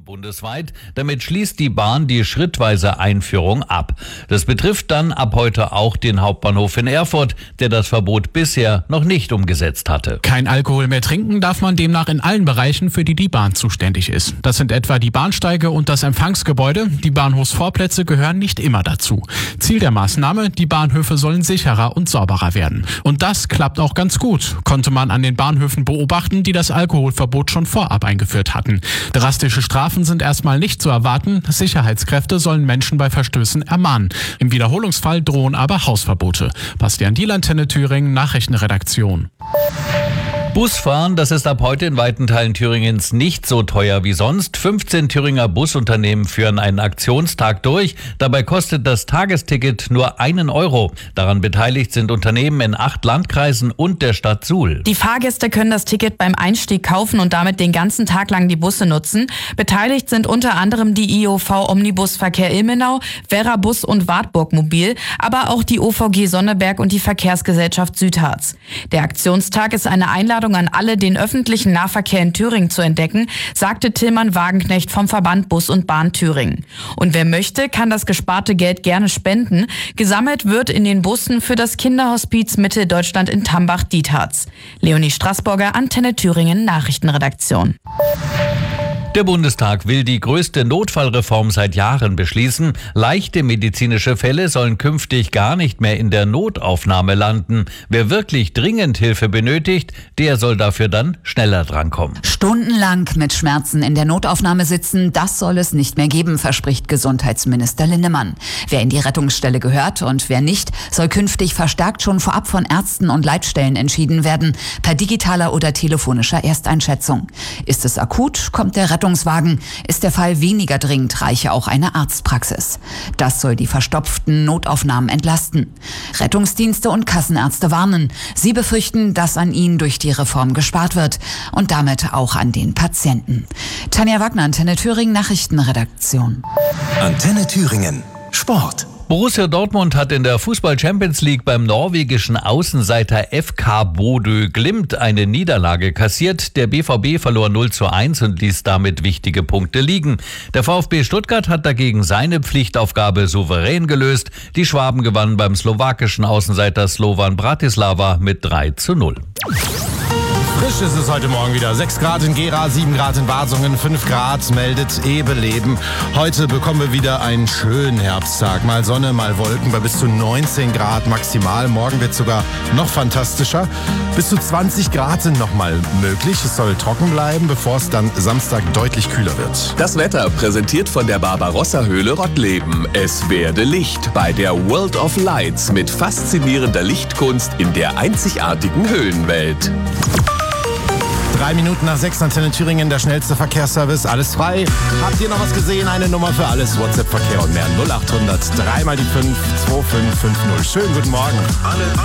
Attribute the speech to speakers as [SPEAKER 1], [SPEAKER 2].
[SPEAKER 1] bundesweit. Damit schließt die Bahn die schrittweise Einführung ab. Das betrifft dann ab heute auch den Hauptbahnhof in Erfurt, der das Verbot bisher noch nicht umgesetzt hatte.
[SPEAKER 2] Kein Alkohol mehr trinken darf man demnach in allen Bereichen, für die die Bahn zuständig ist. Das sind etwa die Bahnsteige und das Empfangsgebäude. Die Bahnhofsvorplätze gehören nicht immer dazu. Ziel der Maßnahme: die Bahnhöfe sollen sicherer und sauberer werden. Und das klappt auch ganz gut, konnte man an den Bahnhöfen beobachten, die das Alkoholverbot schon vorab eingeführt hatten. Drastische Strafen sind erstmal nicht zu erwarten. Sicherheitskräfte sollen Menschen bei Verstößen ermahnen. Im Wiederholungsfall drohen aber Hausverbote. Bastian Diel, Antenne Thüringen, Nachrichtenredaktion.
[SPEAKER 1] Busfahren, das ist ab heute in weiten Teilen Thüringens nicht so teuer wie sonst. 15 Thüringer Busunternehmen führen einen Aktionstag durch. Dabei kostet das Tagesticket nur 1 Euro. Daran beteiligt sind Unternehmen in 8 Landkreisen und der Stadt Suhl.
[SPEAKER 3] Die Fahrgäste können das Ticket beim Einstieg kaufen und damit den ganzen Tag lang die Busse nutzen. Beteiligt sind unter anderem die IOV Omnibusverkehr Ilmenau, Werra Bus und Wartburg Mobil, aber auch die OVG Sonneberg und die Verkehrsgesellschaft Südharz. Der Aktionstag ist eine Einladung an alle, den öffentlichen Nahverkehr in Thüringen zu entdecken, sagte Tillmann Wagenknecht vom Verband Bus und Bahn Thüringen. Und wer möchte, kann das gesparte Geld gerne spenden. Gesammelt wird in den Bussen für das Kinderhospiz Mitteldeutschland in Tambach-Dietharz. Leonie Straßburger, Antenne Thüringen, Nachrichtenredaktion.
[SPEAKER 1] Der Bundestag will die größte Notfallreform seit Jahren beschließen. Leichte medizinische Fälle sollen künftig gar nicht mehr in der Notaufnahme landen. Wer wirklich dringend Hilfe benötigt, der soll dafür dann schneller drankommen.
[SPEAKER 4] Stundenlang mit Schmerzen in der Notaufnahme sitzen, das soll es nicht mehr geben, verspricht Gesundheitsminister Lindemann. Wer in die Rettungsstelle gehört und wer nicht, soll künftig verstärkt schon vorab von Ärzten und Leitstellen entschieden werden, per digitaler oder telefonischer Ersteinschätzung. Ist es akut, kommt der Rettungswagen. Ist der Fall weniger dringend, reiche auch eine Arztpraxis. Das soll die verstopften Notaufnahmen entlasten. Rettungsdienste und Kassenärzte warnen. Sie befürchten, dass an ihnen durch die Reform gespart wird und damit auch an den Patienten. Tanja Wagner, Antenne Thüringen, Nachrichtenredaktion.
[SPEAKER 5] Antenne Thüringen, Sport.
[SPEAKER 1] Borussia Dortmund hat in der Fußball-Champions League beim norwegischen Außenseiter FK Bodø Glimt eine Niederlage kassiert. Der BVB verlor 0:1 und ließ damit wichtige Punkte liegen. Der VfB Stuttgart hat dagegen seine Pflichtaufgabe souverän gelöst. Die Schwaben gewannen beim slowakischen Außenseiter Slovan Bratislava mit 3:0.
[SPEAKER 6] Frisch ist es heute Morgen wieder. 6 Grad in Gera, 7 Grad in Wasungen, 5 Grad meldet Ebeleben. Heute bekommen wir wieder einen schönen Herbsttag. Mal Sonne, mal Wolken bei bis zu 19 Grad maximal. Morgen wird es sogar noch fantastischer. Bis zu 20 Grad sind noch mal möglich. Es soll trocken bleiben, bevor es dann Samstag deutlich kühler wird.
[SPEAKER 5] Das Wetter präsentiert von der Barbarossa-Höhle Rottleben. Es werde Licht bei der World of Lights mit faszinierender Lichtkunst in der einzigartigen Höhlenwelt.
[SPEAKER 6] 3 Minuten nach 6, Antenne Thüringen, der schnellste Verkehrsservice. Alles frei. Habt ihr noch was gesehen? Eine Nummer für alles. WhatsApp-Verkehr und mehr. 0800 3 mal die 5 2550. Schönen guten Morgen.